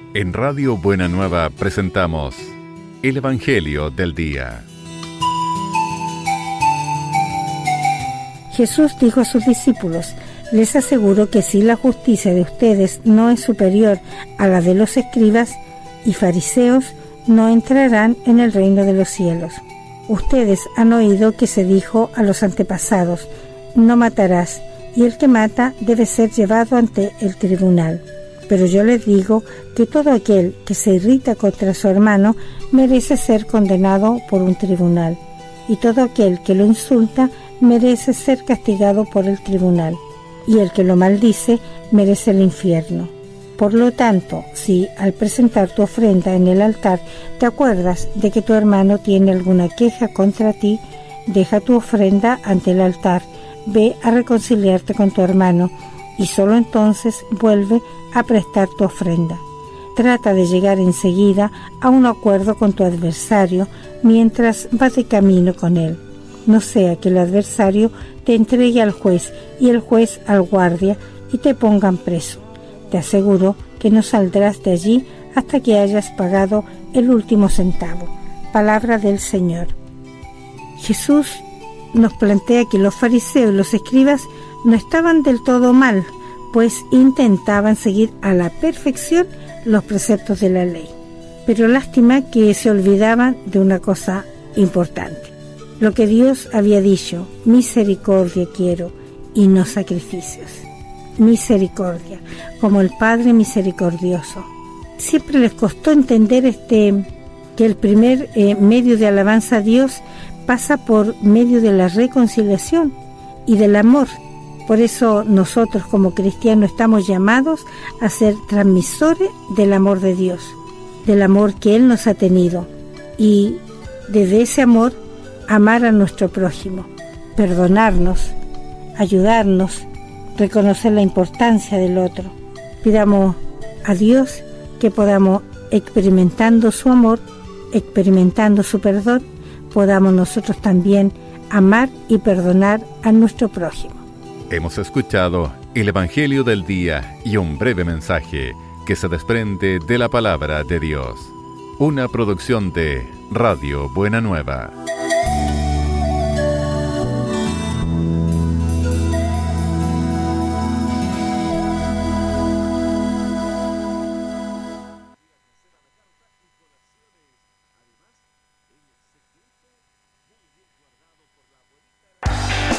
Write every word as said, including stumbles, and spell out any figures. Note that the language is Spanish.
En Radio Buena Nueva presentamos el Evangelio del Día. Jesús dijo a sus discípulos: les aseguro que si la justicia de ustedes no es superior a la de los escribas y fariseos, no entrarán en el reino de los cielos. Ustedes han oído que se dijo a los antepasados: no matarás, y el que mata debe ser llevado ante el tribunal. Pero yo les digo que todo aquel que se irrita contra su hermano merece ser condenado por un tribunal, y todo aquel que lo insulta merece ser castigado por el tribunal, y el que lo maldice merece el infierno. Por lo tanto, si al presentar tu ofrenda en el altar te acuerdas de que tu hermano tiene alguna queja contra ti, deja tu ofrenda ante el altar, ve a reconciliarte con tu hermano, y solo entonces vuelve a prestar tu ofrenda. Trata de llegar enseguida a un acuerdo con tu adversario mientras vas de camino con él. No sea que el adversario te entregue al juez y el juez al guardia y te pongan preso. Te aseguro que no saldrás de allí hasta que hayas pagado el último centavo. Palabra del Señor. Jesús nos plantea que los fariseos y los escribas no estaban del todo mal, pues intentaban seguir a la perfección los preceptos de la ley. Pero lástima que se olvidaban de una cosa importante. Lo que Dios había dicho: misericordia quiero y no sacrificios. Misericordia, como el Padre misericordioso. Siempre les costó entender este que el primer eh, medio de alabanza a Dios pasa por medio de la reconciliación y del amor. Por eso nosotros como cristianos estamos llamados a ser transmisores del amor de Dios, del amor que Él nos ha tenido, y desde ese amor amar a nuestro prójimo, perdonarnos, ayudarnos, reconocer la importancia del otro. Pidamos a Dios que podamos, experimentando su amor, experimentando su perdón, podamos nosotros también amar y perdonar a nuestro prójimo. Hemos escuchado el Evangelio del Día y un breve mensaje que se desprende de la Palabra de Dios. Una producción de Radio Buena Nueva.